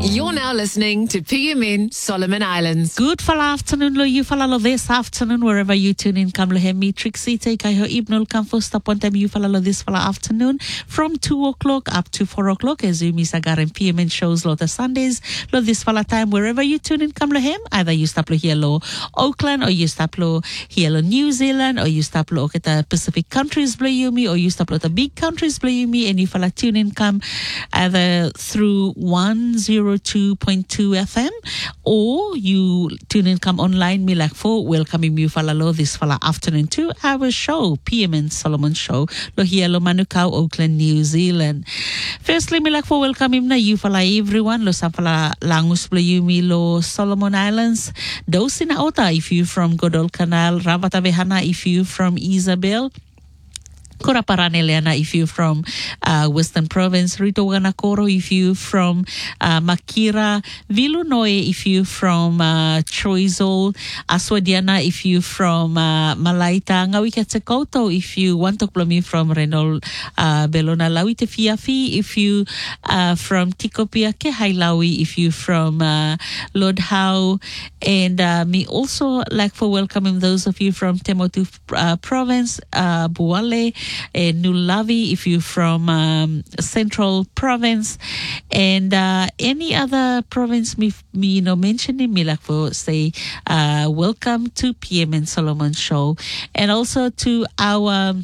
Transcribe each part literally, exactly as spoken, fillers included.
You're now listening to P M N Solomon Islands. Good fall afternoon, lo you falalo this afternoon, wherever you tune in. Come lehe me Trixie take kayo ibnul come first up on time you falalo this fall afternoon from two o'clock up to four o'clock as you miss agarin P M N shows lo the Sundays lo this fall time wherever you tune in. Come lehem either you stop lo here lo Auckland or you stop lo here lo New Zealand or you stop lo at the Pacific countries blue you me or you stop lo the big countries blue you me and you fala tune in come either through one zero two point two F M or you tune in come online me like for welcoming you falalo this fala afternoon to our show P M N Solomon show lo here lo Manukau Auckland New Zealand. Firstly me like for welcoming na you fala everyone lo sa fala langus blue you me lo Solomon Islands dosina ota if you from Godol Canal Ravatavehana if you from Isabel Koraparane Leana if you from uh, Western Province, Rito Ganakoro if you from uh, Makira, Vilunoe if you from uh, Choiseul, Aswadiana if you from uh, Malaita, Ngawikatsekoto if you want to me from Renol uh, Belona Lawite Fiafi if you uh, from Tikopia Kehailawi if you from uh, Lord Howe, and uh, me also like for welcoming those of you from Temotu uh, Province, uh, Buale, and Nulavi if you're from um, Central Province, and uh, any other province me, me you know mentioning me like for say uh, welcome to P M N Solomon show, and also to our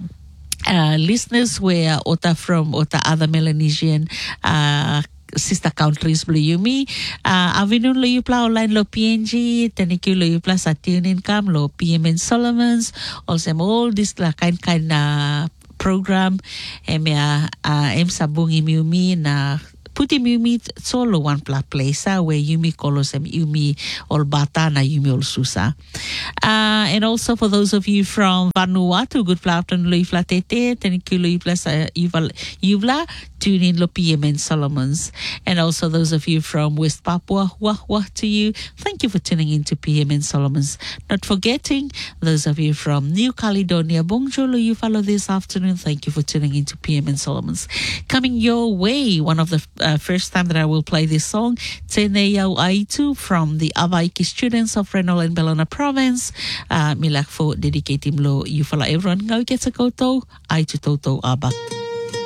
uh, listeners where Ota from Ota other Melanesian uh sister countries blue yumi uh avinun lo yupla online lo P N G thank you lo yupla sa tune in come lo P M N Solomons also all this la kind kind na program em ya em sabung yumi na puti yumi solo one pla place where yumi kolos em yumi ol bata na yumi ol susa uh and also for those of you from Vanuatu good afternoon lo yupla tete thank you lo yupla sa yuvla tune in lo P M N Solomons, and also those of you from West Papua, wah wah to you. Thank you for tuning in to P M N Solomons. Not forgetting those of you from New Caledonia, bonjour lo you follow this afternoon. Thank you for tuning in to P M N Solomons. Coming your way, one of the uh, first time that I will play this song, Tene Yau Aitu from the Avaiki students of Renol and Bellona Province. Uh, milak for dedicating lo you follow everyone. Ngau ketsa koto, Aitu toto abak.